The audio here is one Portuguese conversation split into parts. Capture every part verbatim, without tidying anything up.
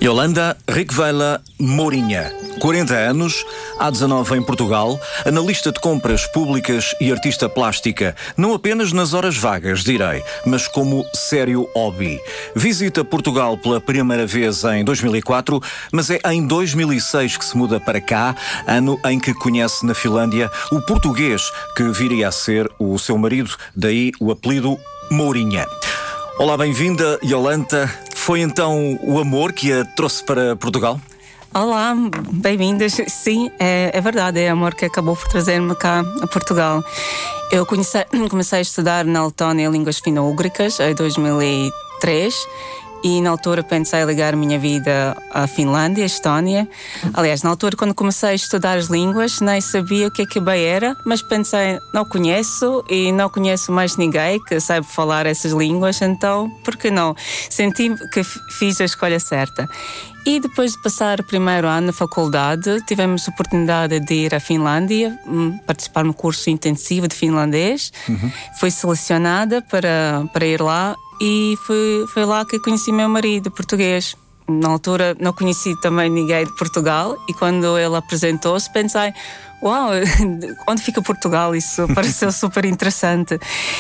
Yolanda Ricvela Mourinha, quarenta anos, há dezanove em Portugal, analista de compras públicas e artista plástica, não apenas nas horas vagas, direi, mas como sério hobby. Visita Portugal pela primeira vez em dois mil e quatro, mas é em dois mil e seis que se muda para cá, ano em que conhece na Finlândia o português que viria a ser o seu marido, daí o apelido Mourinha. Olá, bem-vinda, Yolanda. Foi então o amor que a trouxe para Portugal? Olá, bem-vindas. Sim, é, é verdade, é amor que acabou por trazer-me cá a Portugal. Eu comecei, comecei a estudar na Letónia línguas fino-úgricas em dois mil e três e na altura pensei em ligar a minha vida à Finlândia, à Estónia. Aliás, na altura quando comecei a estudar as línguas nem sabia o que é que bem era, mas pensei, não conheço e não conheço mais ninguém que saiba falar essas línguas, então por que não? Senti que fiz a escolha certa. E depois de passar o primeiro ano na faculdade, tivemos a oportunidade de ir à Finlândia, participar num curso intensivo de finlandês. Uhum. Fui selecionada para, para ir lá e foi, foi lá que conheci meu marido, português. Na altura não conheci também ninguém de Portugal e quando ele apresentou-se pensei, uau, onde fica Portugal? Isso pareceu super interessante.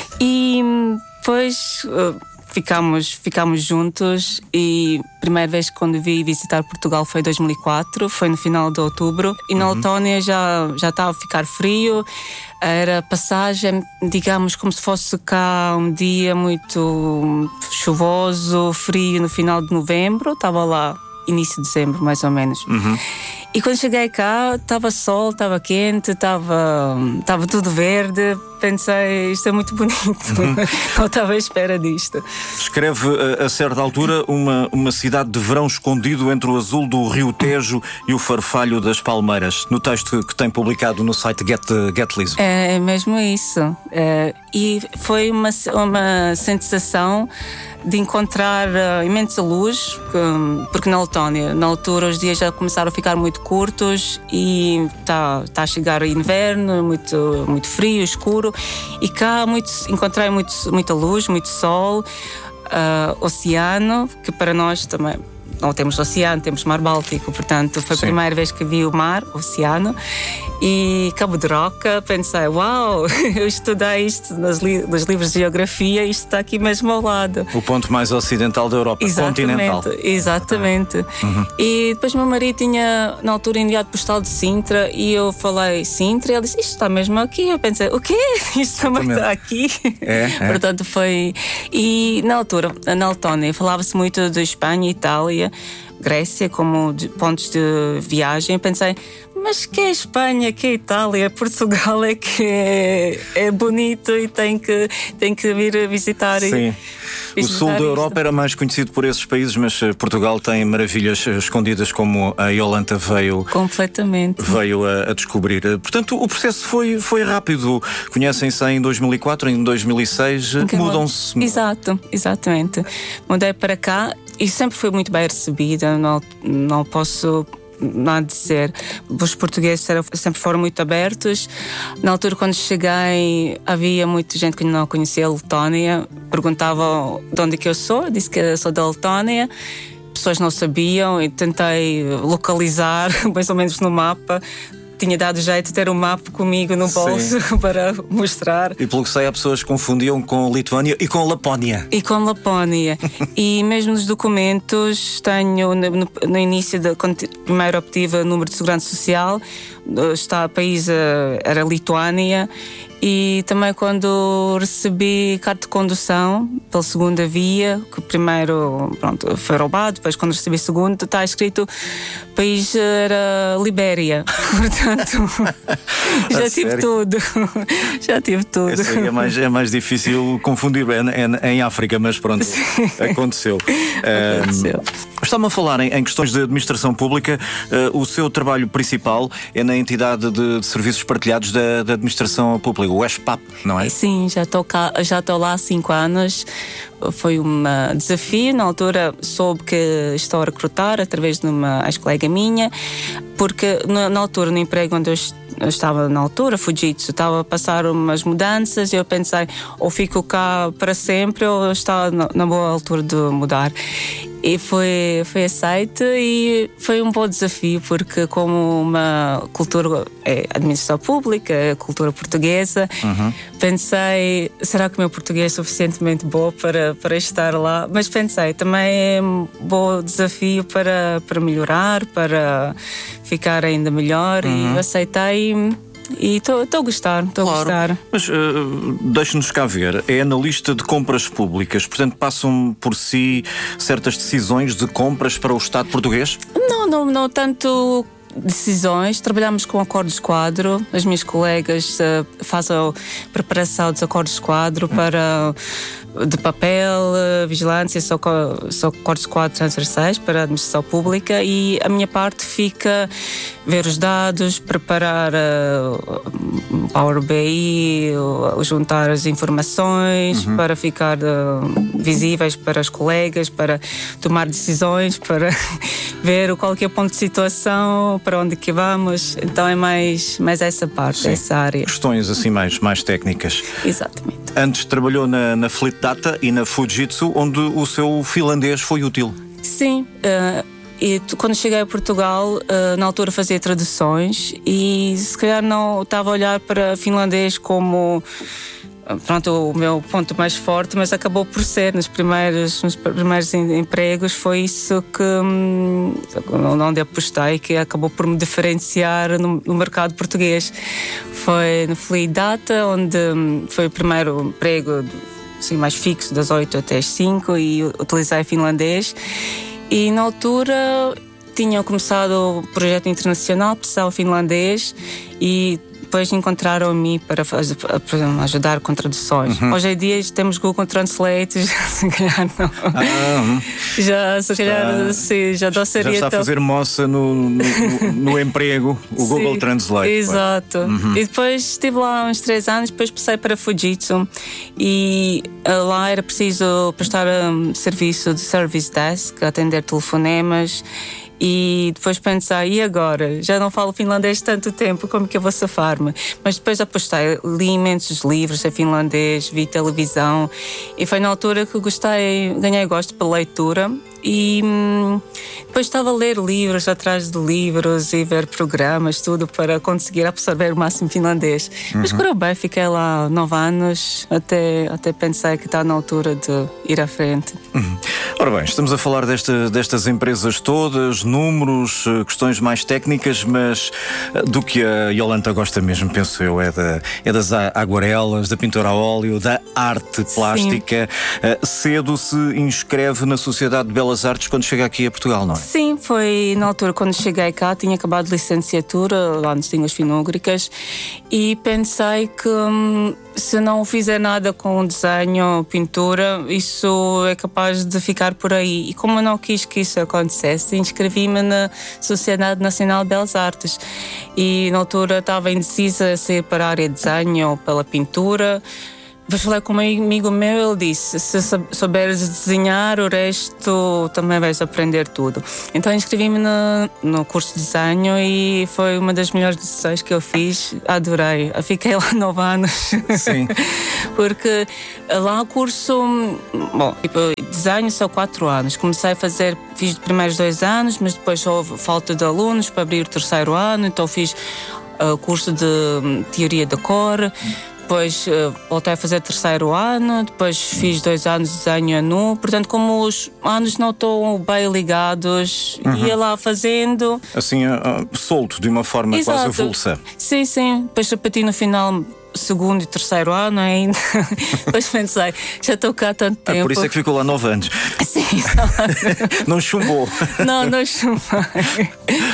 E depois Ficámos, ficámos juntos e a primeira vez que quando vi visitar Portugal foi em dois mil e quatro, foi no final de outubro e na uhum. Letónia já, já estava a ficar frio, era passagem, digamos, como se fosse cá um dia muito chuvoso, frio no final de novembro, estava lá início de dezembro mais ou menos. Uhum. E quando cheguei cá, estava sol, estava quente, estava, estava tudo verde. Pensei, isto é muito bonito. Uhum. Não estava à espera disto. Escreve, a, a certa altura, uma, uma cidade de verão escondido entre o azul do Rio Tejo e o farfalho das palmeiras, no texto que tem publicado no site Get, Get Lisbon. É, é mesmo isso. É, e foi uma, uma sensação de encontrar uh, imensa luz, porque na Letónia, na altura, os dias já começaram a ficar muito curtos e está tá a chegar o inverno, muito, muito frio, escuro, e cá muito, encontrei muito, muita luz, muito sol, uh, oceano, que para nós também não temos oceano, temos mar Báltico, portanto foi a Sim. primeira vez que vi o mar, o oceano, e Cabo de Roca. Pensei, uau, eu estudei isto nos, li- nos livros de geografia, isto está aqui mesmo ao lado. O ponto mais ocidental da Europa, exatamente, continental. Exatamente. Uhum. E depois meu marido tinha na altura enviado postal de Sintra e eu falei Sintra e ele disse, isto está mesmo aqui. Eu pensei, o quê? Isto também está aqui? É, é. Portanto foi... E na altura, na Letónia, falava-se muito de Espanha e Itália, Grécia como de pontos de viagem. Eu pensei, mas que é Espanha, que é Itália, Portugal é que é, é bonito e tem que, tem que vir visitar. Sim. E, o sul da Europa era mais conhecido por esses países, mas Portugal tem maravilhas escondidas como a Yolanda veio, completamente. veio a, a descobrir. Portanto, o processo foi, foi rápido. Conhecem-se em dois mil e quatro, em dois mil e seis, okay, mudam-se. Exato, exatamente. Mudei para cá e sempre fui muito bem recebida, não, não posso nada dizer. Os portugueses sempre foram muito abertos. Na altura, quando cheguei, havia muita gente que não conhecia a Letónia. Perguntavam de onde é que eu sou. Disse que eu sou da Letónia. Pessoas não sabiam e tentei localizar mais ou menos no mapa. Tinha dado jeito de ter um mapa comigo no bolso. Sim. Para mostrar. E pelo que sei, há pessoas que confundiam com Lituânia e com Lapónia. E com Lapónia. E mesmo nos documentos, tenho no, no início, de, quando primeiro obtive o número de segurança social, está, o país era Lituânia. E também quando recebi carta de condução pela segunda via, que primeiro pronto, foi roubado, depois quando recebi segundo está escrito o país era Libéria. Portanto, já tive tudo. Já tive tudo. Esse aí é mais, é mais difícil confundir, é, é em África, mas pronto, aconteceu. aconteceu. Um, Está-me a falar em, em questões de administração pública. Uh, o seu trabalho principal é na entidade de, de serviços partilhados da, da administração pública, o ESPAP, não é? Sim, já estou cá, já estou lá há cinco anos. Foi um desafio. Na altura soube que estou a recrutar através de uma ex-colega minha, porque na, na altura, no emprego onde eu eu estava na altura, Fujitsu, estava a passar umas mudanças e eu pensei, ou fico cá para sempre ou está na, na boa altura de mudar. E foi, foi aceito e foi um bom desafio, porque como uma cultura é administração pública, é cultura portuguesa, uhum. pensei, será que o meu português é suficientemente bom para, para estar lá? Mas pensei, também é um bom desafio para, para melhorar, para ficar ainda melhor, uhum. e aceitei. E estou a gostar, estou claro. a gostar. Mas uh, deixe-nos cá ver, é analista de compras públicas, portanto passam por si certas decisões de compras para o Estado português? Não, não, não tanto decisões, trabalhamos com acordos quadro, as minhas colegas uh, fazem a preparação dos acordos quadro para de papel, vigilância, são, são acordos quadro transversais para a administração pública, e a minha parte fica ver os dados, preparar uh, Power B I, uh, juntar as informações uhum. para ficar uh, visíveis para os colegas, para tomar decisões, para ver qual que é o ponto de situação, para onde que vamos. Então é mais, mais essa parte, Sim. essa área. Questões assim mais, mais técnicas. Exatamente. Antes trabalhou na, na Fleet Data e na Fujitsu, onde o seu finlandês foi útil. Sim, uh, e quando cheguei a Portugal, uh, na altura fazia traduções e se calhar não estava a olhar para finlandês como pronto, o meu ponto mais forte, mas acabou por ser nos primeiros, nos primeiros empregos, foi isso que hum, onde apostei, que acabou por me diferenciar no, no mercado português. Foi no Fleet Data, onde hum, foi o primeiro emprego assim, mais fixo, das oito até as cinco, e utilizei finlandês. E na altura tinha começado o projeto internacional, precisava finlandês, e depois encontraram-me para, para ajudar com traduções. Uhum. Hoje em dia temos Google Translate, se calhar não. Ah, uhum. Já, se calhar, está, sim, já não seria. Já está tão... a fazer moça no, no, no emprego, o Google sim, Translate. Exato. Uhum. E depois estive lá uns três anos, depois passei para Fujitsu, e lá era preciso prestar um serviço de service desk, atender telefonemas. E depois pensei, e agora? Já não falo finlandês tanto tempo, como que eu vou safar-me? Mas depois apostei, li imensos livros em finlandês, vi televisão, e foi na altura que gostei, ganhei gosto pela leitura. E hum, depois estava a ler livros atrás de livros e ver programas, tudo para conseguir absorver o máximo finlandês. Uhum. Mas correu bem, fiquei lá nove anos, até, até pensei que está na altura de ir à frente. Uhum. Ora bem, estamos a falar desta, destas empresas todas, números, questões mais técnicas, mas do que a Iolanta gosta mesmo, penso eu, é, da, é das aguarelas, da pintura a óleo, da arte plástica. Sim. Cedo se inscreve na Sociedade de Belas Artes quando chega aqui a Portugal, não é? Sim, foi na altura quando cheguei cá, tinha acabado de licenciatura lá nas línguas finúgricas, e pensei que hum, se não fizer nada com desenho, pintura, isso é capaz de ficar por aí. E como eu não quis que isso acontecesse, inscrevi-me na Sociedade Nacional de Belas Artes, e na altura estava indecisa se ir para a área de desenho ou pela pintura. Depois falei com um amigo meu, ele disse, se souberes desenhar, o resto também vais aprender tudo. Então inscrevi-me no, no curso de desenho, e foi uma das melhores decisões que eu fiz. Adorei, fiquei lá nove anos. Sim. Porque lá o curso, bom, tipo, desenho são quatro anos. Comecei a fazer, fiz os primeiros dois anos, mas depois houve falta de alunos para abrir o terceiro ano, então fiz o uh, curso de um, teoria da cor. Depois uh, voltei a fazer terceiro ano, depois fiz dois anos de desenho a nu. Portanto, como os anos não estão bem ligados, uhum. ia lá fazendo. Assim, uh, solto, de uma forma Exato. Quase avulsa. Sim, sim. Depois repeti no final segundo e terceiro ano ainda. Depois pensei, já estou cá há tanto tempo. Ah, por isso é que ficou lá nove anos. Sim. Não chumbou. Não, não chumbei.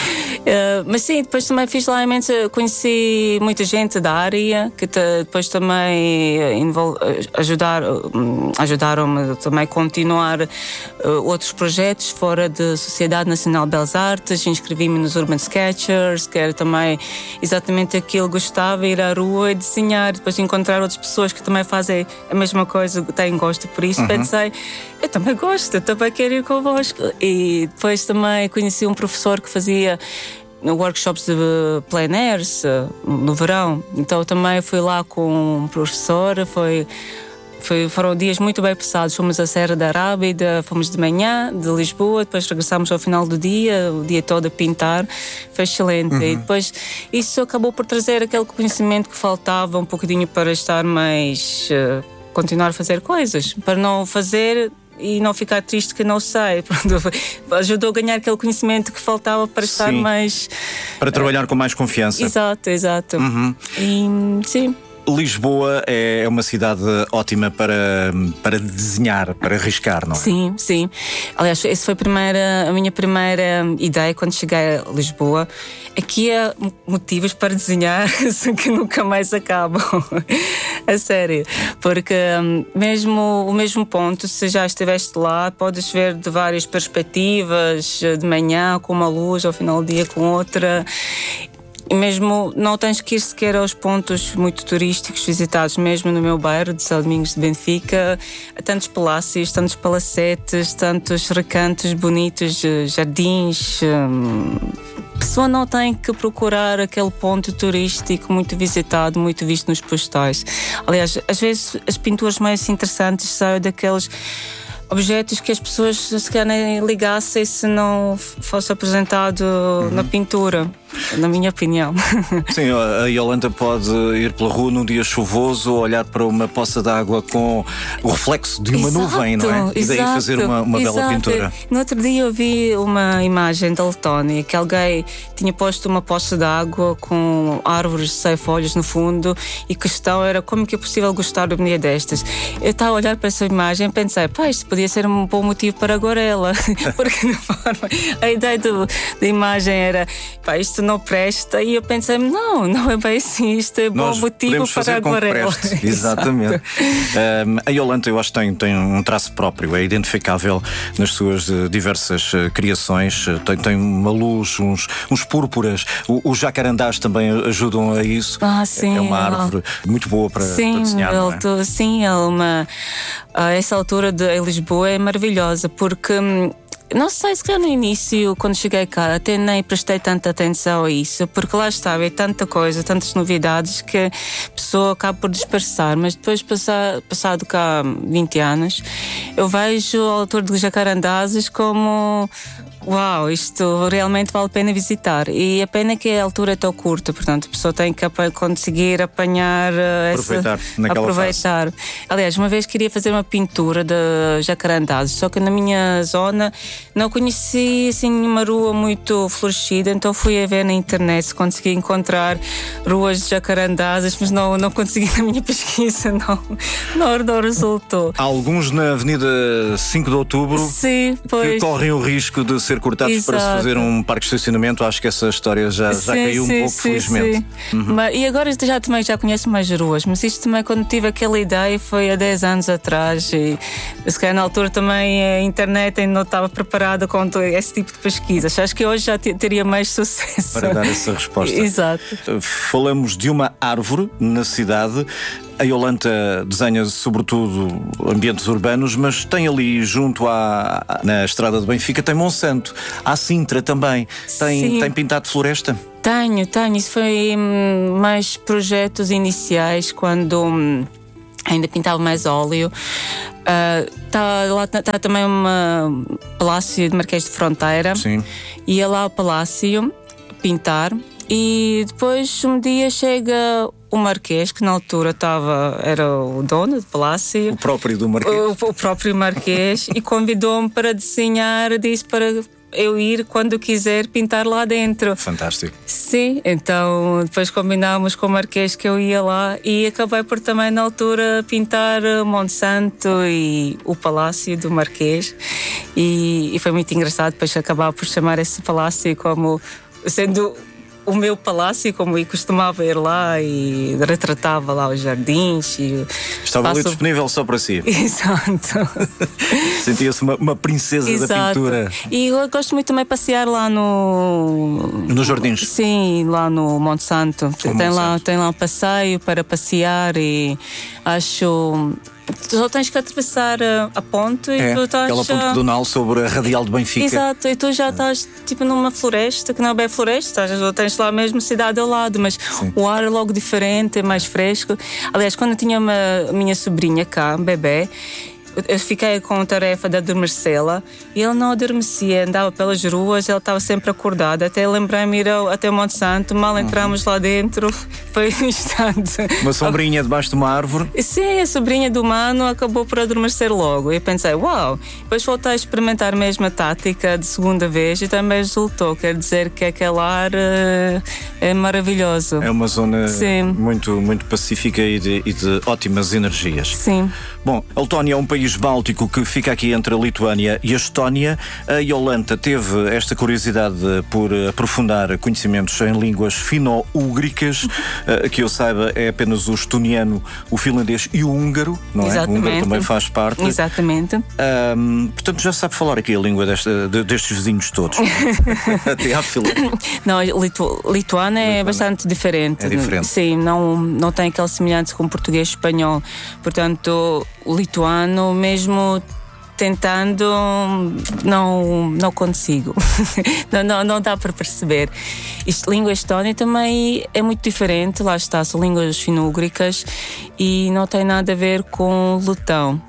Uh, mas sim, depois também fiz lá imenso, conheci muita gente da área que te, depois também envol, ajudar, ajudaram-me também a continuar uh, outros projetos fora da Sociedade Nacional de Belas Artes. Inscrevi-me nos Urban Sketchers, que era também exatamente aquilo que gostava, ir à rua e desenhar, depois encontrar outras pessoas que também fazem a mesma coisa, têm gosto por isso. Uhum. Pensei, eu também gosto, eu também quero ir convosco. E depois também conheci um professor que fazia workshops de plein airs no verão, então também fui lá com um professor, foi Foi, foram dias muito bem passados. Fomos à Serra da Rábida, fomos de manhã, de Lisboa, depois regressámos ao final do dia, o dia todo a pintar. Foi excelente. Uhum. E depois isso acabou por trazer aquele conhecimento que faltava um bocadinho para estar mais... Uh, continuar a fazer coisas, para não fazer e não ficar triste que não sei. Ajudou a ganhar aquele conhecimento que faltava para estar sim. mais... Para trabalhar com mais confiança. Exato, exato. Uhum. E, sim. Lisboa é uma cidade ótima para, para desenhar, para riscar, não é? Sim, sim. Aliás, essa foi a, primeira, a minha primeira ideia quando cheguei a Lisboa. Aqui há motivos para desenhar que nunca mais acabam. A sério. Porque mesmo o mesmo ponto, se já estiveste lá, podes ver de várias perspectivas, de manhã com uma luz, ao final do dia com outra. E mesmo não tens que ir sequer aos pontos muito turísticos visitados, mesmo no meu bairro de São Domingos de Benfica, há tantos palácios, tantos palacetes, tantos recantos bonitos, jardins. A pessoa não tem que procurar aquele ponto turístico muito visitado, muito visto nos postais. Aliás, às vezes as pinturas mais interessantes são daqueles objetos que as pessoas se calhar nem ligassem se não fosse apresentado uhum. na pintura, na minha opinião. Sim, a Iolanda pode ir pela rua num dia chuvoso, olhar para uma poça de água com o reflexo de uma exato, nuvem, não é? E daí exato, fazer uma, uma bela pintura. No outro dia eu vi uma imagem da Letónia que alguém tinha posto uma poça de água com árvores sem folhas no fundo e a questão era como que é possível gostar de um dia destas. Eu estava a olhar para essa imagem e pensei, pá, isto podia ser um bom motivo para a aguarela. Porque na forma, a ideia do, da imagem era, pá, isto não presta, e eu pensei, não, não é bem assim, isto é bom Nós motivo para a aguarela. Exatamente. um, a Iolanda, eu acho que tem, tem um traço próprio, é identificável nas suas uh, diversas uh, criações, uh, tem, tem uma luz, uns, uns púrpuras, o, os jacarandás também ajudam a isso. Ah, sim, é uma árvore ela... muito boa para, sim, para desenhar, não é? Tô, sim, é uma... A essa altura de em Lisboa é maravilhosa, porque não sei se no início, quando cheguei cá, até nem prestei tanta atenção a isso, porque lá estava, é tanta coisa, tantas novidades que a pessoa acaba por dispersar. Mas depois, passar, passado cá vinte anos, eu vejo o autor de Jacarandazes como... Uau, isto realmente vale a pena visitar. E a pena é que a altura é tão curta, portanto a pessoa tem que conseguir apanhar aproveitar essa, naquela aproveitar. Fase. Aliás, uma vez queria fazer uma pintura de jacarandazes, só que na minha zona não conheci assim nenhuma rua muito florescida, então fui a ver na internet se consegui encontrar ruas de jacarandazes, mas não, não consegui na minha pesquisa, não, não, não resultou. Há alguns na Avenida cinco de Outubro Sim, pois. que correm o risco de ser cortados Exato. Para se fazer um parque de estacionamento. Acho que essa história já, já sim, caiu sim, um pouco, sim, felizmente. Sim. Uhum. Mas, e agora já, também já conheço mais ruas, mas isto também quando tive aquela ideia foi há dez anos atrás e se calhar na altura também a internet ainda não estava preparada com esse tipo de pesquisas. Acho que hoje já teria mais sucesso para dar essa resposta. Exato. Falamos de uma árvore na cidade. A Iolanda desenha sobretudo ambientes urbanos, mas tem ali junto à, na estrada de Benfica, tem Monsanto. Há Sintra também. Tem, tem pintado floresta? Tenho, tenho. Isso foi hum, mais projetos iniciais, quando hum, ainda pintava mais óleo. Uh, tá, lá está também um palácio de Marquês de Fronteira. Sim. Ia lá ao palácio pintar. E depois um dia chega o Marquês, que na altura estava, era o dono do palácio. O próprio do Marquês. O, o próprio Marquês. E convidou-me para desenhar, disse para eu ir quando quiser pintar lá dentro. Fantástico. Sim, então depois combinámos com o Marquês que eu ia lá e acabei por também na altura pintar Monsanto e o palácio do Marquês. E, e foi muito engraçado depois acabar por chamar esse palácio como sendo o meu palácio, como eu costumava ir lá e retratava lá os jardins. E estava passo... ali disponível só para si. Exato. Sentia-se uma, uma princesa Exato. Da pintura. E eu gosto muito também de passear lá no... Nos jardins? Sim, lá no Monte Santo. Tem, Monte lá, Santo. tem lá um passeio para passear e acho... só tens que atravessar a, a ponte É, e tu estás. aquela ponte pedonal sobre a Radial de Benfica. Exato, e tu já estás tipo numa floresta, que não é bem floresta, estás, tens lá mesmo cidade ao lado, mas sim, o ar é logo diferente, é mais fresco. Aliás, quando eu tinha uma a minha sobrinha cá, um bebê, eu fiquei com a tarefa de adormecê-la e ele não adormecia, andava pelas ruas, ele estava sempre acordado. Até lembrei-me ir ao, até o Monte Santo, mal entramos uhum. lá dentro, foi um instante. Uma sombrinha debaixo de uma árvore? Sim, a sobrinha do mano acabou por adormecer logo. E pensei, uau! Depois voltei a experimentar mesmo a tática de segunda vez e também resultou. Quer dizer que aquele ar uh, é maravilhoso. É uma zona muito, muito pacífica e de, e de ótimas energias. Sim. Bom, a Letónia é um país báltico que fica aqui entre a Lituânia e a Estónia. A Iolanta teve esta curiosidade por aprofundar conhecimentos em línguas fino-úgricas, que eu saiba é apenas o estoniano, o finlandês e o húngaro, não é? Exatamente. O húngaro também faz parte. Exatamente. Um, portanto, já sabe falar aqui a língua desta, de, destes vizinhos todos. Até à fila. Não, litu, lituano é bastante diferente. É diferente. Sim, não, não tem aquela semelhança com o português e espanhol. Portanto, o lituano, mesmo tentando, não, não consigo. não, não, não dá para perceber. Isto, língua estónia também é muito diferente, lá está, são línguas fino-úgricas e não tem nada a ver com letão.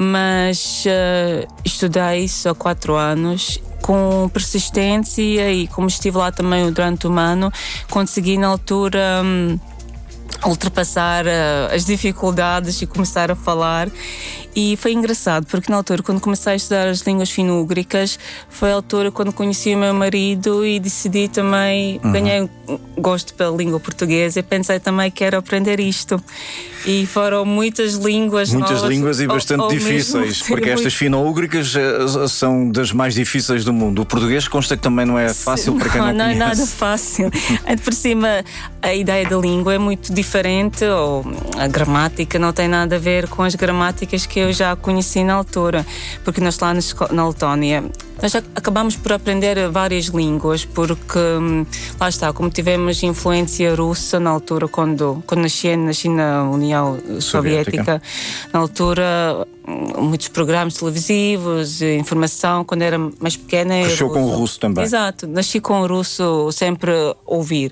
Mas uh, estudei isso há quatro anos com persistência e como estive lá também durante um ano, consegui na altura um, ultrapassar uh, as dificuldades e começar a falar. E foi engraçado, porque na altura, quando comecei a estudar as línguas fino-úgricas, foi a altura quando conheci o meu marido e decidi também, uhum. ganhei gosto pela língua portuguesa e pensei também que quero aprender isto. E foram muitas línguas Muitas novas, línguas e bastante ou, ou difíceis, porque estas muito... fino-úgricas são das mais difíceis do mundo. O português consta que também não é fácil Sim, para quem não, não conhece. Não é nada fácil. Por cima, a ideia da língua é muito diferente, ou a gramática não tem nada a ver com as gramáticas que eu já conheci na altura, porque nós lá na Letónia nós já acabamos por aprender várias línguas, porque lá está, como tivemos influência russa na altura, quando, quando nasci, nasci na União Soviética, Soviética, na altura muitos programas televisivos, informação, quando era mais pequena. Cresceu com o russo também. Exato, nasci com o russo sempre a ouvir.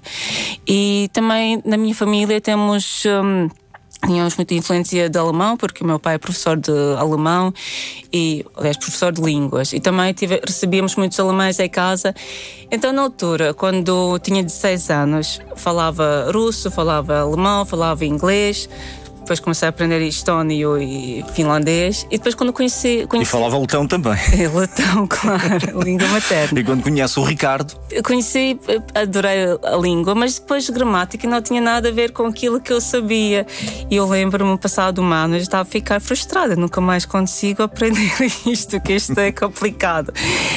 E também na minha família temos... Hum, Tínhamos muita influência de alemão, porque o meu pai é professor de alemão e, aliás, professor de línguas. E também tive, recebíamos muitos alemães em casa. Então, na altura, quando tinha dezesseis anos, falava russo, falava alemão, falava inglês. Depois comecei a aprender estónio e finlandês. E depois quando conheci... conheci... E falava letão também. É, letão, claro, língua materna. E quando conhece o Ricardo? Eu conheci, adorei a língua, mas depois gramática não tinha nada a ver com aquilo que eu sabia. E eu lembro-me, passado um ano, eu estava a ficar frustrada. Nunca mais consigo aprender isto, que isto é complicado.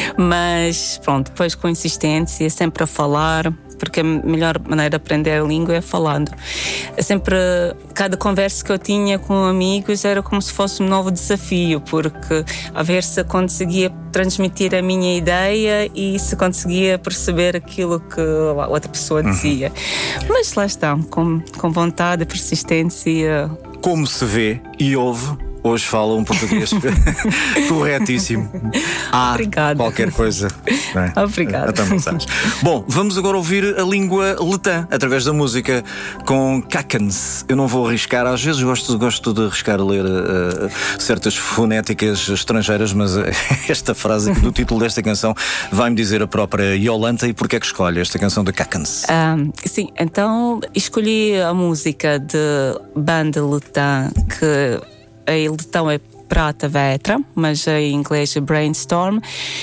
Mas pronto, depois com insistência, sempre a falar... porque a melhor maneira de aprender a língua é falando. É sempre, cada conversa que eu tinha com amigos era como se fosse um novo desafio, porque a ver se conseguia transmitir a minha ideia e se conseguia perceber aquilo que a outra pessoa dizia. Uhum. Mas lá está, com, com vontade, persistência. Como se vê e ouve, hoje fala um português corretíssimo. Há Obrigada. Qualquer coisa. É? Obrigada. Bom, vamos agora ouvir a língua letã através da música com Kakens. Eu não vou arriscar, às vezes gosto, gosto de arriscar a ler uh, certas fonéticas estrangeiras, mas uh, esta frase do título desta canção vai-me dizer a própria Iolanta. E porquê é que escolhe esta canção de Kakens? Um, sim, então escolhi a música de banda letã que em letão é Prata Vetra, mas em inglês é Brainstorm.